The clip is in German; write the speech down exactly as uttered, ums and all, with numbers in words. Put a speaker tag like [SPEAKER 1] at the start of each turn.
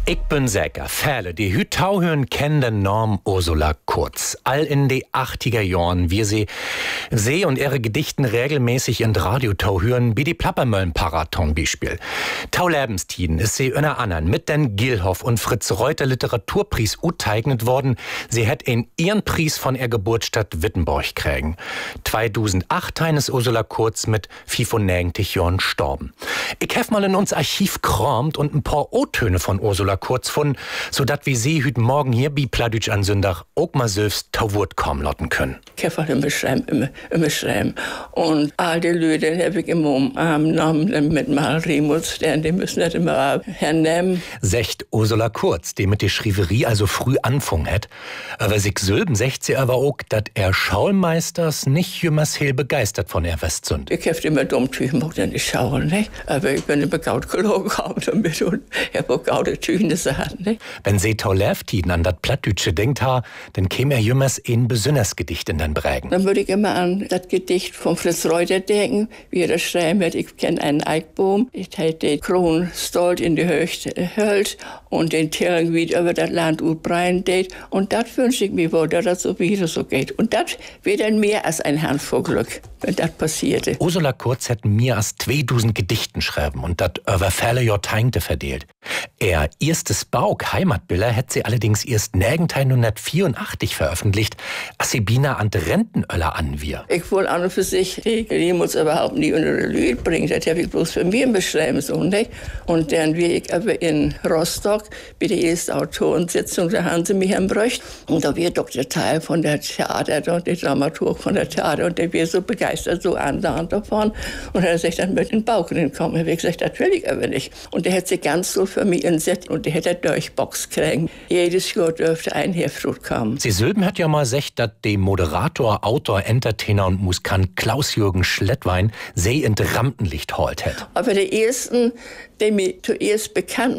[SPEAKER 1] Ich bin sicher, viele, die hüt tauhören, kennen den Namen Ursula Kurz. All in die achtziger Jahren, wie sie sie und ihre Gedichten regelmäßig in Radio tauhören, wie die Plappermöllen-Parathon Beispiel. Tau Lebenstiden ist sie einer anderen mit den Gilhoff und Fritz Reuter Literaturpreis uteignet worden. Sie hätt in ihren Preis von ihrer Geburtsstadt Wittenborg kriegen. zweitausendacht ist Ursula Kurz mit fünfundneunzig Jahren gestorben. Ich hef mal in uns Archiv kramt und ein paar O-Töne von Ursula Kurz von, so dat wir sie hüt morgen hier bi Pladütsch an Sündach auch mal selbst tauwurt kaum lotten können.
[SPEAKER 2] Ich hab auch immer schreiben, immer, immer schreiben. Und all die Leute hab ich immer umarmt, Namen mit mal Remus, die müssen das immer hernehmen.
[SPEAKER 1] Secht Ursula Kurz, die mit der Schrieverie also früh anfangen hat. Aber sich Sülben secht sie aber auch, dat er Schaulmeisters nicht jümmers heel begeistert von er Westsund.
[SPEAKER 2] Ich hab immer dumm Tüchen, mag dann nicht schauen, ne? Aber ich bin immer gaut gelogen damit und ich hab auch gaude Tüchen gesagt, ne?
[SPEAKER 1] Wenn sie tau Leftiden an dat Plattdütsche denkt ha, dann käme er jümmers ein besonders Gedicht in den Brägen.
[SPEAKER 2] Dann würde ich immer an das Gedicht von Fritz Reuter denken, wie er das schreiben wird. Ich kenne einen Eichbaum, ich hätte den Kron stolz in die Höchste hält und den Tilgen wieder über das Land utbreien det. Und das wünsche ich mir wohl, dass das so wieder so geht. Und das wäre dann mehr als ein Handvoll Glück, wenn das passierte.
[SPEAKER 1] Ursula Kurz hätte mehr als zweitausend Gedichten schreiben und das über viele Jahrzehnte verdelt. Er erstes Bauk Heimatbilder hätte sie allerdings erst neunzehnhundertvierundachtzig veröffentlicht, als sie Bina an die Rentenöller anwir.
[SPEAKER 2] Ich wollte an und für sich, ich muss überhaupt nie unter die Lüd bringen, das habe ich bloß für mich beschreiben, so, nicht? Und dann war ich aber in Rostock bei der ersten Autorensitzung, da haben sie mich anbrücht. Und da war doch der Teil von der Theater und der Dramaturg von der Theater und der war so begeistert, so andauernd davon. Und er hat sich dann mit in den Bauch kommen. Er hat gesagt, das will ich aber nicht. Und der hat sich ganz so für mich entsetzt und der hätte Durchbox kriegen. Jedes Jahr dürfte ein Heftrut kommen.
[SPEAKER 1] Sie Sülben hat ja mal gesagt, dass der Moderator, Autor, Entertainer und Musikant Klaus-Jürgen Schlettwein sie in Rampenlicht holt hat.
[SPEAKER 2] Aber der ersten, der mir zuerst bekannt